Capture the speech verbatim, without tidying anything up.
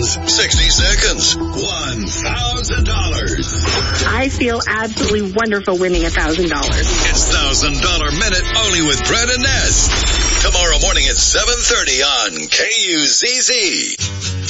seconds. sixty seconds. one thousand dollars. I feel absolutely wonderful winning one thousand dollars. It's one thousand dollars Minute only with Brad and Ness. Tomorrow morning at seven thirty on K U Z Z.